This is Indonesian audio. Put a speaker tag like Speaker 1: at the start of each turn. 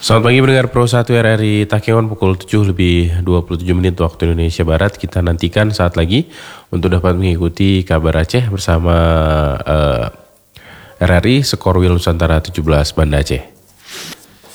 Speaker 1: Selamat pagi pendengar Pro 1 RRI Takengon pukul 7:27 waktu Indonesia Barat. Kita nantikan saat lagi untuk dapat mengikuti kabar Aceh bersama RRI Skor Wil Nusantara 17 Banda Aceh.